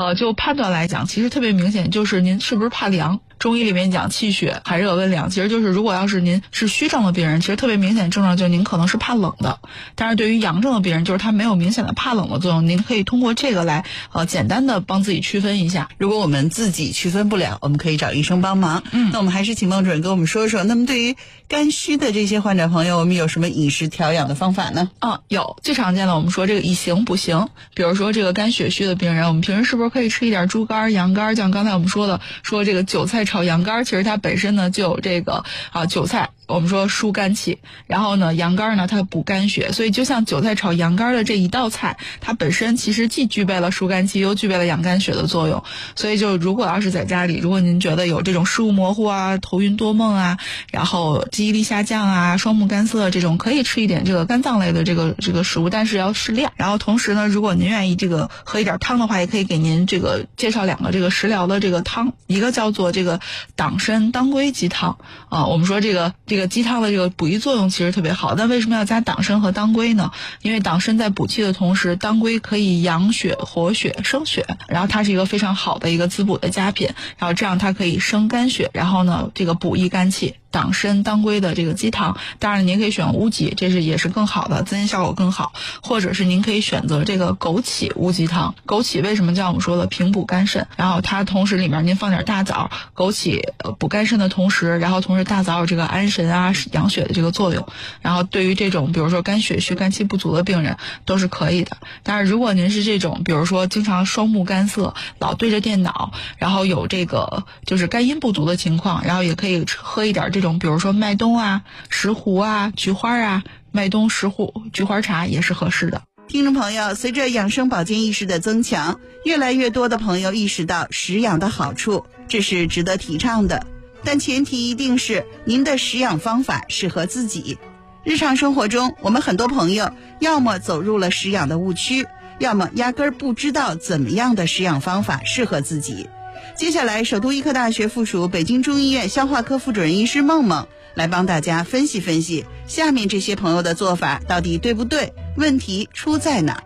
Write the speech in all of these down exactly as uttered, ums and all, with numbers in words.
呃，就判断来讲，其实特别明显，就是您是不是怕凉。中医里面讲气血寒热温凉，其实就是如果要是您是虚症的病人，其实特别明显的症状就是您可能是怕冷的。但是对于阳症的病人，就是他没有明显的怕冷的作用，您可以通过这个来呃简单的帮自己区分一下。 如果我们自己区分不了，我们可以找医生帮忙。 嗯， 那我们还是请孟主任跟我们说说，那么对于肝虚的这些患者朋友，我们有什么饮食调养的方法呢？ 啊，有最常见的，我们说这个以形补形，比如说这个肝血虚的病人，我们平时是不是可以吃一点猪肝、羊肝？像刚才我们说的，说这个韭菜炒羊肝，其实它本身呢就有这个啊韭菜。我们说疏肝气，然后呢，羊肝呢它补肝血，所以就像韭菜炒羊肝的这一道菜，它本身其实既具备了疏肝气，又具备了养肝血的作用。所以就如果要是在家里，如果您觉得有这种视物模糊啊、头晕多梦啊，然后记忆力下降啊、双目干涩这种，可以吃一点这个肝脏类的这个这个食物，但是要适量。然后同时呢，如果您愿意这个喝一点汤的话，也可以给您这个介绍两个这个食疗的这个汤，一个叫做这个党参当归鸡汤啊。我们说这个这个。鸡汤的这个补益作用其实特别好，但为什么要加党参和当归呢？因为党参在补气的同时，当归可以养血、活血、生血，然后它是一个非常好的一个滋补的佳品，然后这样它可以生肝血，然后呢这个补益肝气。党参当归的这个鸡汤，当然您可以选乌鸡，这是也是更好的，滋阴效果更好，或者是您可以选择这个枸杞乌鸡汤。枸杞为什么叫我们说的平补肝肾？然后它同时里面您放点大枣，枸杞补肝肾的同时，然后同时大枣有这个安神啊、养血的这个作用，然后对于这种比如说肝血虚、肝气不足的病人都是可以的。但是如果您是这种比如说经常双目干涩、老对着电脑，然后有这个就是肝阴不足的情况，然后也可以喝一点这种比如说麦冬啊、石斛啊、菊花啊，麦冬、石斛、菊花茶也是合适的。 听众朋友，随着养生保健意识的增强，越来越多的朋友意识到食养的好处，这是值得提倡的。但前提一定是您的食养方法适合自己。日常生活中，我们很多朋友要么走入了食养的误区，要么压根儿不知道怎么样的食养方法适合自己。接下来，首都医科大学附属北京中医院消化科副主任医师孟孟来帮大家分析分析，下面这些朋友的做法到底对不对，问题出在哪？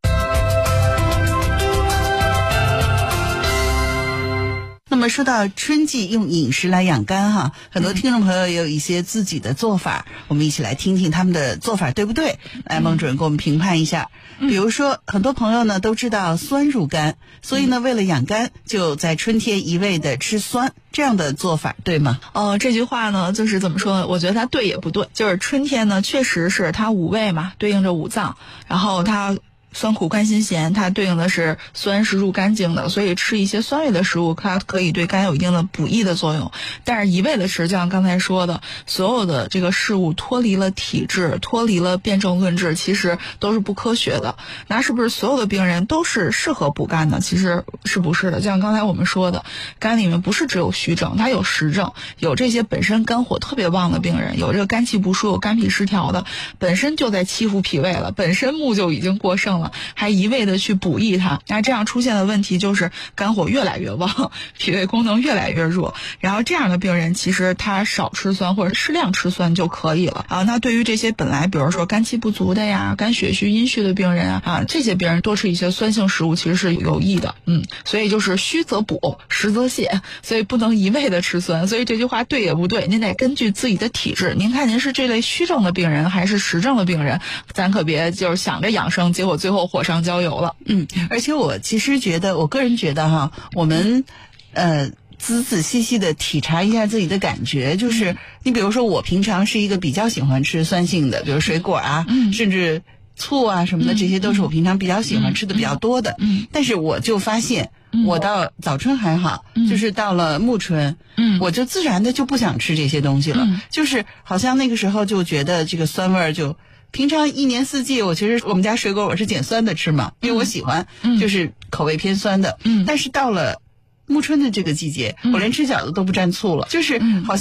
那么说到春季用饮食来养肝哈，很多听众朋友也有一些自己的做法，我们一起来听听他们的做法对不对？来，孟主任给我们评判一下。比如说，很多朋友呢都知道酸入肝，所以呢为了养肝，就在春天一味的吃酸，这样的做法对吗？ 呃，这句话呢就是怎么说呢？我觉得它对也不对。就是春天呢，确实是它五味嘛，对应着五脏，然后它酸苦甘辛咸，它对应的是酸是入肝经的，所以吃一些酸味的食物，它可以对肝有一定的补益的作用。但是一味的吃，就像刚才说的，所有的这个事物脱离了体质，脱离了辩证论治，其实都是不科学的。那是不是所有的病人都是适合补肝的？其实是不是的。就像刚才我们说的，肝里面不是只有虚症，它有实症，有这些本身肝火特别旺的病人，有这个肝气不舒，有肝脾失调的，本身就在欺负脾胃了，本身木就已经过剩了，还一味的去补益它，那这样出现的问题就是肝火越来越旺，脾胃功能越来越弱。然后这样的病人其实他少吃酸或者适量吃酸就可以了啊。那对于这些本来比如说肝气不足的呀、肝血虚阴虚的病人啊，啊这些病人多吃一些酸性食物其实是有益的。嗯，所以就是虚则补，实则泻，所以不能一味的吃酸。所以这句话对也不对，您得根据自己的体质，您看您是这类虚症的病人还是实症的病人，咱可别就是想着养生，结果最后火上浇油了。 嗯，而且我其实觉得，我个人觉得哈，我们呃仔仔细细的体察一下自己的感觉，就是你比如说我平常是一个比较喜欢吃酸性的，比如水果啊，嗯、甚至醋啊什么的，这些都是我平常比较喜欢吃的比较多的。嗯，但是我就发现，我到早春还好，嗯、就是到了暮春，嗯，我就自然的就不想吃这些东西了，嗯、就是好像那个时候就觉得这个酸味儿就。平常一年四季，我其实我们家水果我是捡酸的吃嘛，因为我喜欢，就是口味偏酸的。嗯，但是到了暮春的这个季节，我连吃饺子都不蘸醋了，就是好像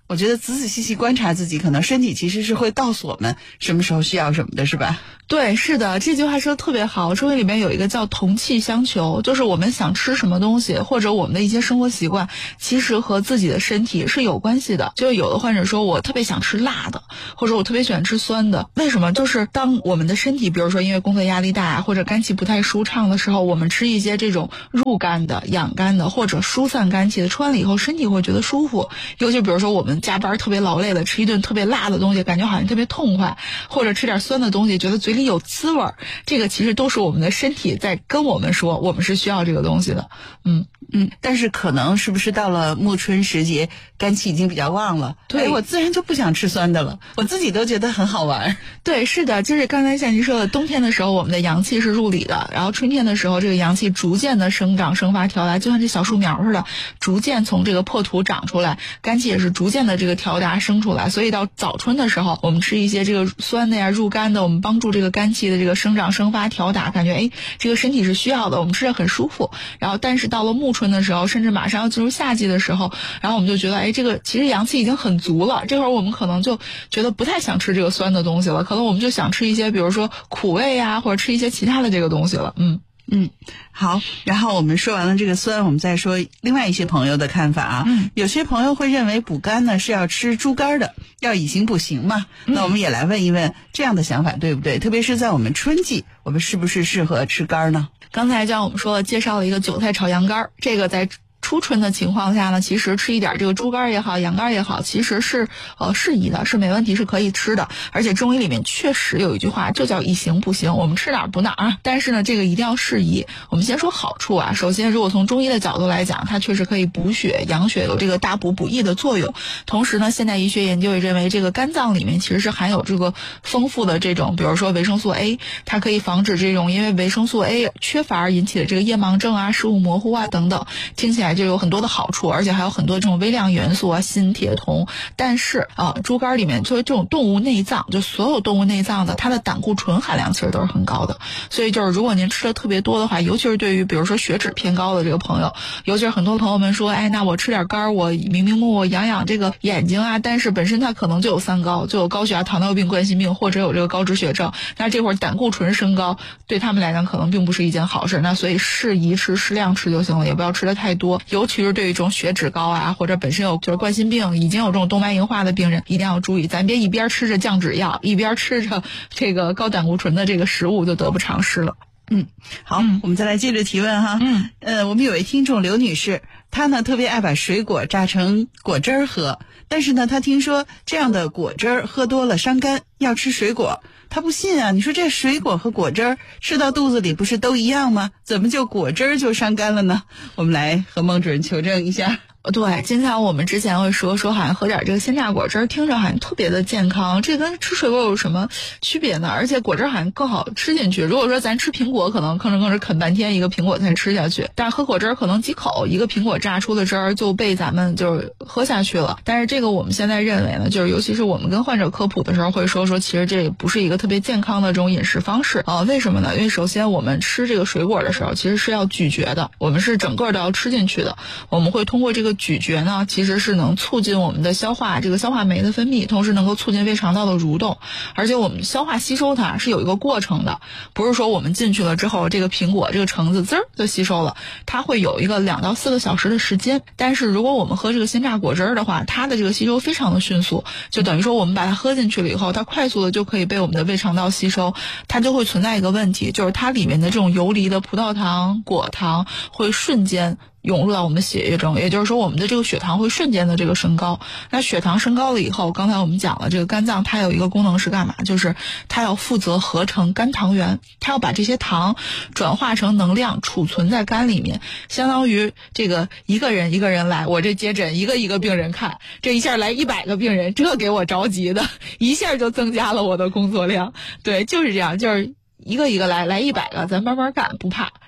我觉得仔仔细细观察自己，可能身体其实是会告诉我们什么时候需要什么的，是吧？ 对，是的，这句话说的特别好。中医里面有一个叫同气相求，就是我们想吃什么东西，或者我们的一些生活习惯，其实和自己的身体是有关系的。就有的患者说我特别想吃辣的，或者我特别喜欢吃酸的，为什么？就是当我们的身体，比如说因为工作压力大，或者肝气不太舒畅的时候，我们吃一些这种入肝的、养肝的，或者疏散肝气的，吃完了以后身体会觉得舒服。尤其比如说我们加班特别劳累了，吃一顿特别辣的东西，感觉好像特别痛快，或者吃点酸的东西，觉得嘴里有滋味，这个其实都是我们的身体在跟我们说，我们是需要这个东西的。嗯嗯，但是可能是不是到了暮春时节，肝气已经比较旺了， 对， 哎，我自然就不想吃酸的了，我自己都觉得很好玩。 对，是的，就是刚才像您说的，冬天的时候我们的阳气是入里的，然后春天的时候这个阳气逐渐的生长生发调达，就像这小树苗似的，逐渐从这个破土长出来，肝气也是逐渐的这个调达生出来。所以到早春的时候，我们吃一些这个酸的呀、入肝的，我们帮助这个肝气的这个生长生发调达，感觉哎，这个身体是需要的，我们吃着很舒服。然后但是到了暮春的时候，甚至马上要进入夏季的时候，然后我们就觉得哎，这个其实阳气已经很足了，这会儿我们可能就觉得不太想吃这个酸的东西了，可能我们就想吃一些比如说苦味呀，或者吃一些其他的这个东西了。嗯嗯，好，然后我们说完了这个酸，我们再说另外一些朋友的看法啊。嗯，有些朋友会认为补肝呢是要吃猪肝的，要以形补形嘛。嗯、那我们也来问一问这样的想法对不对？特别是在我们春季，我们是不是适合吃肝呢？ 刚才像我们说了，介绍了一个韭菜炒羊肝，这个在初春的情况下呢，其实吃一点这个猪肝也好，羊肝也好，其实是呃适宜的，是没问题，是可以吃的。而且中医里面确实有一句话，就叫以形补形，我们吃哪儿补哪儿。但是呢，这个一定要适宜。我们先说好处啊，首先如果从中医的角度来讲，它确实可以补血养血，有这个大补补益的作用。同时呢，现代医学研究也认为，这个肝脏里面其实是含有这个丰富的这种，比如说维生素 A， 它可以防止这种因为维生素 A 缺乏而引起的这个夜盲症啊、视物模糊啊等等，听起来就有很多的好处，而且还有很多这种微量元素啊，锌、铁、铜。但是啊，猪肝里面作为这种动物内脏，就所有动物内脏的，它的胆固醇含量其实都是很高的。所以就是如果您吃的特别多的话，尤其是对于比如说血脂偏高的这个朋友，尤其是很多朋友们说，哎，那我吃点肝，我明明目我养养这个眼睛啊，但是本身它可能就有三高，就有高血压、糖尿病、冠心病，或者有这个高脂血症，那这会儿胆固醇升高，对他们来讲可能并不是一件好事。那所以适宜吃、适量吃就行了，也不要吃的太多。尤其是对于这种血脂高啊，或者本身有就是冠心病，已经有这种动脉硬化的病人，一定要注意，咱别一边吃着降脂药，一边吃着这个高胆固醇的这个食物，就得不偿失了。 嗯，好，嗯、我们再来接着提问哈。嗯，呃，我们有位听众刘女士，她呢特别爱把水果榨成果汁儿喝，但是呢，她听说这样的果汁儿喝多了伤肝，要吃水果。她不信啊，你说这水果和果汁儿吃到肚子里不是都一样吗？怎么就果汁儿就伤肝了呢？我们来和孟主任求证一下。 对，经常我们之前会说说好像喝点这个鲜榨果汁听着好像特别的健康，这跟吃水果有什么区别呢？而且果汁好像更好吃进去。如果说咱吃苹果，可能吭哧吭哧啃半天一个苹果才吃下去，但是喝果汁可能几口一个苹果榨出的汁儿就被咱们就是喝下去了。但是这个我们现在认为呢，就是尤其是我们跟患者科普的时候会说说，其实这不是一个特别健康的这种饮食方式啊、呃。为什么呢？因为首先我们吃这个水果的时候，其实是要咀嚼的，我们是整个都要吃进去的。我们会通过这个咀嚼呢，其实是能促进我们的消化，这个消化酶的分泌，同时能够促进胃肠道的蠕动。而且我们消化吸收它是有一个过程的，不是说我们进去了之后，这个苹果这个橙子滋儿就吸收了，它会有一个两到四个小时的时间。但是如果我们喝这个鲜榨果汁的话，它的这个吸收非常的迅速，就等于说我们把它喝进去了以后，它快速的就可以被我们的胃肠道吸收。它就会存在一个问题，就是它里面的这种游离的葡萄糖、果糖会瞬间涌入到我们的血液中，也就是说我们的这个血糖会瞬间的这个升高。那血糖升高了以后，刚才我们讲了，这个肝脏它有一个功能是干嘛？就是它要负责合成肝糖原，它要把这些糖转化成能量储存在肝里面，相当于这个一个人一个人来，我这接诊一个一个病人看，这一下来一百个病人，这给我着急的，一下就增加了我的工作量。对，就是这样，就是一个一个来，来一百个，咱慢慢干，不怕。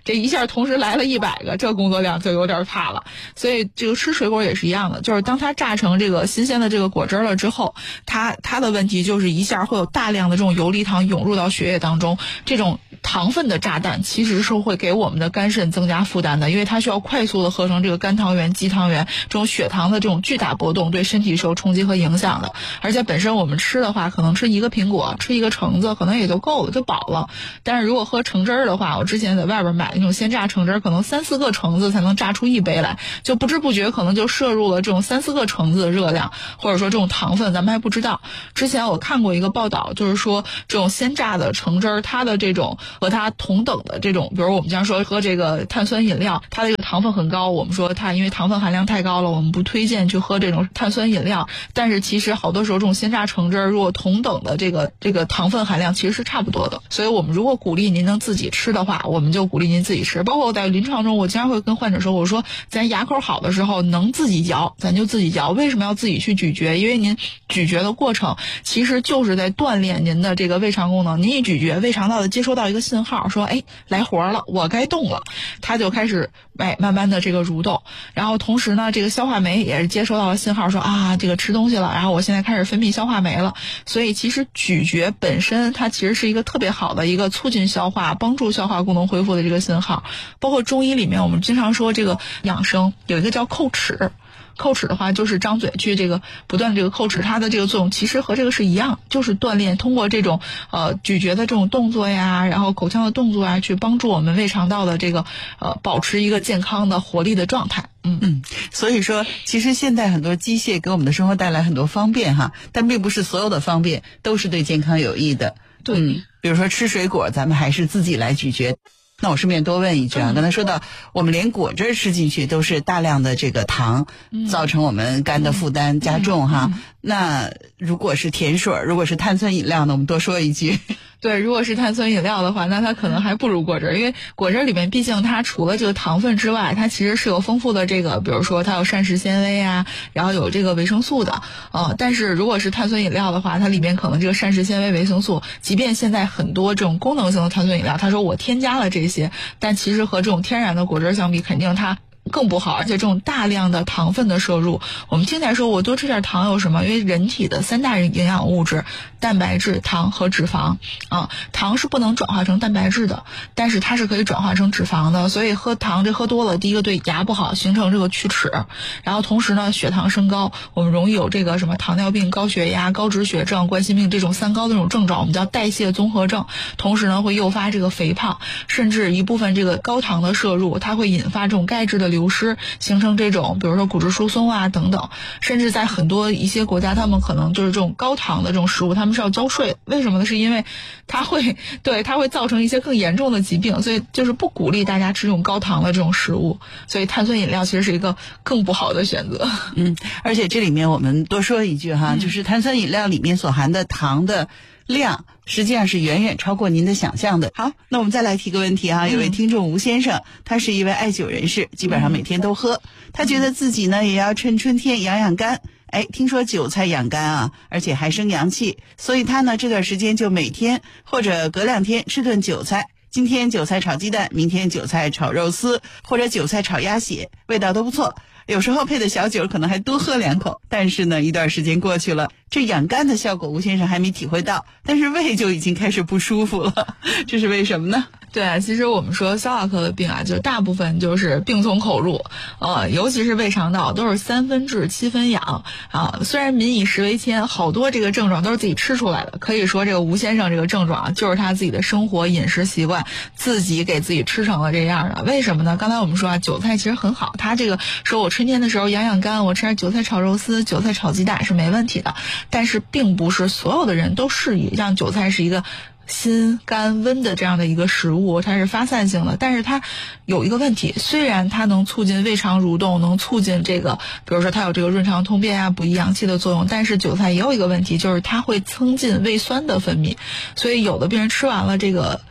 这一下同时来了一百个，这工作量就有点怕了。所以这个吃水果也是一样的，就是当它榨成这个新鲜的这个果汁了之后，它它的问题就是一下会有大量的这种游离糖涌入到血液当中，这种糖分的炸弹其实是会给我们的肝肾增加负担的，因为它需要快速的合成这个肝糖原、肌糖原，这种血糖的这种巨大波动对身体是有冲击和影响的。而且本身我们吃的话，可能吃一个苹果、吃一个橙子可能也就够了，就饱了。但是如果喝橙汁儿的话，我之前在外边买那种鲜榨橙汁儿，可能三四个橙子才能榨出一杯来，就不知不觉可能就摄入了这种三四个橙子的热量，或者说这种糖分咱们还不知道。之前我看过一个报道，就是说这种鲜榨的橙汁儿，它的这种和它同等的这种，比如我们经常说喝这个碳酸饮料，它的这个糖分很高，我们说它因为糖分含量太高了，我们不推荐去喝这种碳酸饮料。但是其实好多时候这种鲜榨橙汁儿，如果同等的这个这个糖分含量其实是差不多的。所以我们如果鼓励您能自己吃的话，我们就鼓励您自己吃。包括在临床中，我经常会跟患者说，我说咱牙口好的时候能自己嚼，咱就自己嚼。为什么要自己去咀嚼？因为您咀嚼的过程其实就是在锻炼您的这个胃肠功能。您一咀嚼，胃肠道的接收到一个信号，说哎来活了，我该动了，它就开始哎慢慢的这个蠕动。然后同时呢，这个消化酶也是接收到了信号，说啊这个吃东西了，然后我现在开始分泌消化酶了。所以其实咀嚼本身它其实是一个特别好的一个促进消化、帮助消化功能恢复的这个信号。包括中医里面我们经常说这个养生有一个叫叩齿，叩齿的话就是张嘴去这个不断的这个叩齿，它的这个作用其实和这个是一样，就是锻炼，通过这种呃咀嚼的这种动作呀，然后口腔的动作啊，去帮助我们胃肠道的这个呃保持一个健康的活力的状态。嗯嗯，所以说其实现在很多机械给我们的生活带来很多方便哈，但并不是所有的方便都是对健康有益的。 对， 嗯，比如说吃水果，咱们还是自己来咀嚼。那我顺便多问一句啊，刚才说到我们连果汁吃进去都是大量的这个糖，造成我们肝的负担加重哈。那如果是甜水，如果是碳酸饮料呢，我们多说一句。 对，如果是碳酸饮料的话，那它可能还不如果汁，因为果汁里面毕竟它除了这个糖分之外，它其实是有丰富的这个，比如说它有膳食纤维啊，然后有这个维生素的，呃，但是如果是碳酸饮料的话，它里面可能这个膳食纤维、维生素，即便现在很多这种功能性的碳酸饮料，他说我添加了这些，但其实和这种天然的果汁相比，肯定它更不好。而且这种大量的糖分的摄入，我们听起来说我多吃点糖有什么？因为人体的三大营养物质，蛋白质、糖和脂肪啊，糖是不能转化成蛋白质的，但是它是可以转化成脂肪的。所以喝糖这喝多了，第一个对牙不好，形成这个龋齿，然后同时呢血糖升高，我们容易有这个什么糖尿病、高血压、高脂血症、冠心病这种三高的这种症状，我们叫代谢综合症。同时呢会诱发这个肥胖，甚至一部分这个高糖的摄入，它会引发这种钙质的流失，形成这种比如说骨质疏松啊等等。甚至在很多一些国家，他们可能就是这种高糖的这种食物，他们是要交税。为什么呢？是因为它会对它会造成一些更严重的疾病，所以就是不鼓励大家吃这种高糖的这种食物。所以碳酸饮料其实是一个更不好的选择。 嗯，而且这里面我们多说一句哈，嗯、就是碳酸饮料里面所含的糖的量实际上是远远超过您的想象的。好，那我们再来提个问题啊，有位听众吴先生，他是一位艾灸人士，基本上每天都喝，他觉得自己呢也要趁春天养养肝。哎，听说韭菜养肝啊，而且还生阳气，所以他呢这段时间就每天或者隔两天吃顿韭菜。今天韭菜炒鸡蛋，明天韭菜炒肉丝，或者韭菜炒鸭血，味道都不错。有时候配的小酒可能还多喝两口，但是呢一段时间过去了，这养肝的效果吴先生还没体会到，但是胃就已经开始不舒服了，这是为什么呢？ 对啊，其实我们说消化科的病啊，就大部分就是病从口入，呃，尤其是胃肠道都是三分治七分养啊。虽然民以食为天，好多这个症状都是自己吃出来的。可以说这个吴先生这个症状啊，就是他自己的生活饮食习惯自己给自己吃成了这样的。为什么呢？刚才我们说啊，韭菜其实很好，他这个说我春天的时候养养肝，我吃点韭菜炒肉丝、韭菜炒鸡蛋是没问题的。但是并不是所有的人都适宜让韭菜是一个心肝温的这样的一个食物，它是发散性的，但是它有一个问题，虽然它能促进胃肠蠕动，能促进这个比如说它有这个润肠通便啊、补益阳气的作用，但是韭菜也有一个问题，就是它会增进胃酸的分泌。所以有的病人吃完了这个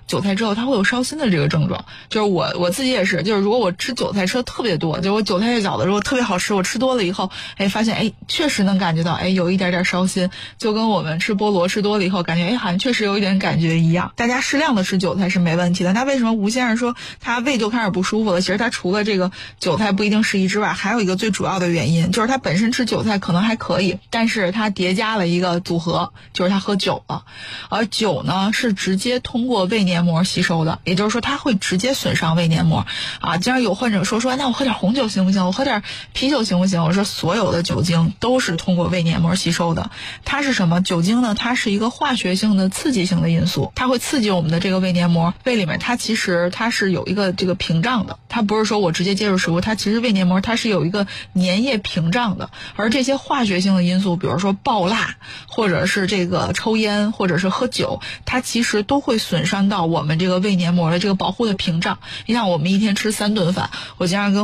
韭菜之后，它会有烧心的这个症状。就是我我自己也是，就是如果我吃韭菜吃的特别多，就是我韭菜叶饺子如果特别好吃，我吃多了以后，哎，发现哎确实能感觉到哎有一点点烧心，就跟我们吃菠萝吃多了以后，感觉哎好像确实有一点感觉一样。大家适量的吃韭菜是没问题的。那为什么吴先生说他胃就开始不舒服了？其实他除了这个韭菜不一定适宜之外，还有一个最主要的原因，就是他本身吃韭菜可能还可以，但是他叠加了一个组合，就是他喝酒了。而酒呢是直接通过胃黏膜吸收的，也就是说它会直接损伤胃黏膜啊。经常有患者说说那我喝点红酒行不行？我喝点啤酒行不行？我说所有的酒精都是通过胃黏膜吸收的。它是什么？酒精呢？它是一个化学性的刺激性的因素，它会刺激我们的这个胃黏膜。胃里面它其实它是有一个这个屏障的，它不是说我直接接触食物，它其实胃黏膜它是有一个粘液屏障的。而这些化学性的因素，比如说爆辣，或者是这个抽烟，或者是喝酒，它其实都会损伤到我们这个胃黏膜的这个保护的屏障。你想我们一天吃三顿饭，我经常跟